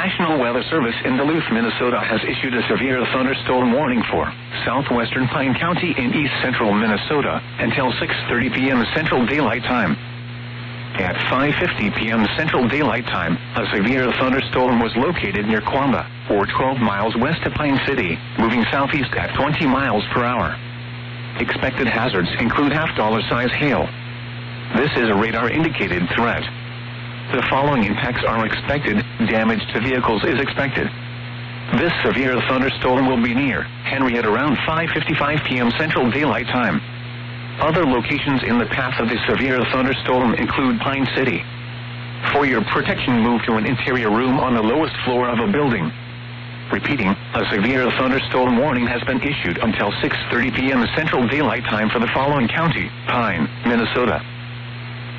National Weather Service in Duluth, Minnesota has issued a severe thunderstorm warning for southwestern Pine County in east central Minnesota until 6:30 p.m. Central Daylight Time. At 5:50 p.m. Central Daylight Time, a severe thunderstorm was located near Quamba, or 12 miles west of Pine City, moving southeast at 20 miles per hour. Expected hazards include half-dollar-size hail. This is a radar-indicated threat. The following impacts are expected. Damage to vehicles is expected. This severe thunderstorm will be near Henry at around 5:55 p.m. Central Daylight Time. Other locations in the path of the severe thunderstorm include Pine City. For your protection, move to an interior room on the lowest floor of a building. Repeating, a severe thunderstorm warning has been issued until 6:30 p.m. Central Daylight Time for the following county: Pine, Minnesota,